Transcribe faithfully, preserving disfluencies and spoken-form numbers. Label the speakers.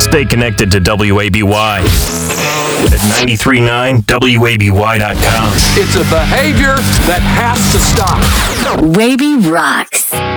Speaker 1: Stay connected to W A B Y at nine three nine W A B Y dot com.
Speaker 2: It's a behavior that has to stop.
Speaker 3: Wavy rocks.